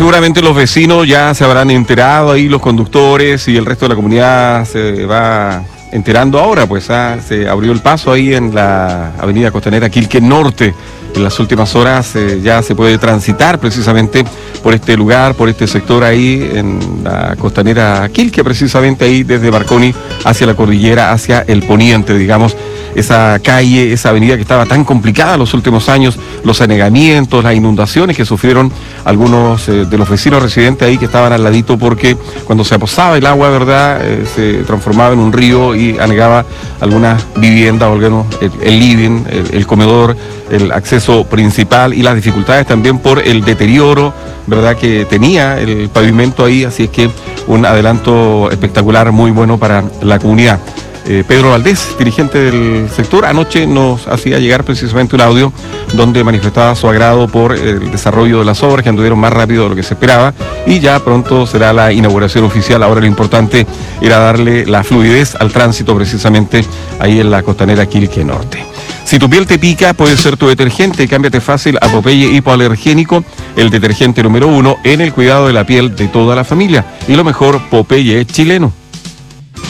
seguramente los vecinos ya se habrán enterado ahí, los conductores y el resto de la comunidad se va enterando ahora, pues se abrió el paso ahí en la avenida costanera Quilqué Norte. En las últimas horas ya se puede transitar precisamente por este lugar, por este sector ahí en la costanera Quilqué, precisamente ahí desde Marconi hacia la cordillera, hacia el poniente, digamos. Esa calle, esa avenida que estaba tan complicada en los últimos años, los anegamientos, las inundaciones que sufrieron algunos de los vecinos residentes ahí que estaban al ladito, porque cuando se aposaba el agua, ¿verdad?, se transformaba en un río y anegaba algunas viviendas, el living, el comedor, el acceso principal, y las dificultades también por el deterioro, ¿verdad?, que tenía el pavimento ahí. Así es que un adelanto espectacular, muy bueno para la comunidad. Pedro Valdés, dirigente del sector, anoche nos hacía llegar precisamente un audio donde manifestaba su agrado por el desarrollo de las obras, que anduvieron más rápido de lo que se esperaba, y ya pronto será la inauguración oficial. Ahora lo importante era darle la fluidez al tránsito precisamente ahí en la costanera Quilqué Norte. Si tu piel te pica, puede ser tu detergente. Cámbiate fácil a Popeye Hipoalergénico, el detergente número 1 en el cuidado de la piel de toda la familia. Y lo mejor, Popeye es chileno.